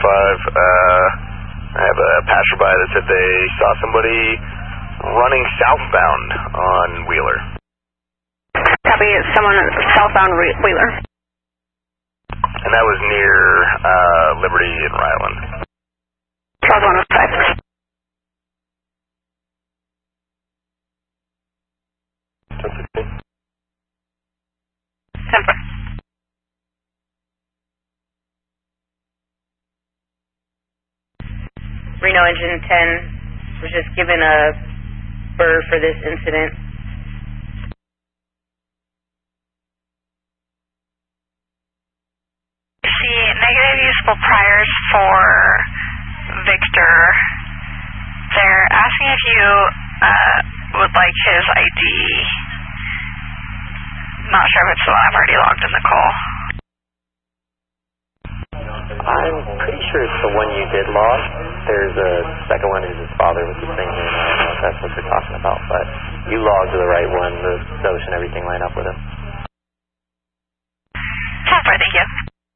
I have a passerby that said they saw somebody running southbound on Wheeler. Copy, someone southbound Wheeler. And that was near Liberty and Ryland. Charles 105. Temper. Reno Engine 10 was just given a burr for this incident. See negative useful priors for Victor. They're asking if you would like his ID. Not sure if it's the one I've already logged in the call. I'm pretty sure it's the one you did log. There's a second one who's his father with the same name. I don't know if that's what you're talking about, but you logged the right one. The dose and everything line up with him. Temper, thank you.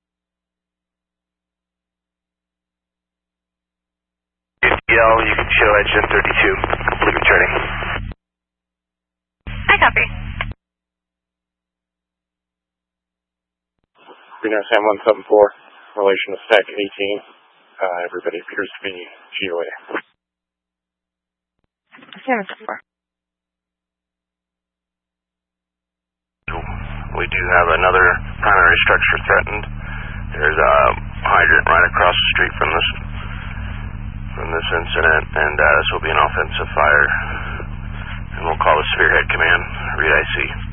DL, you can show edge 32. Complete returning. I copy. Reno Sam 174, relation to SEC 18. Everybody appears to be GOA. Sam 4. We do have another primary structure threatened. There's a hydrant right across the street from this incident, and this will be an offensive fire. And we'll call the Spearhead Command. Read IC.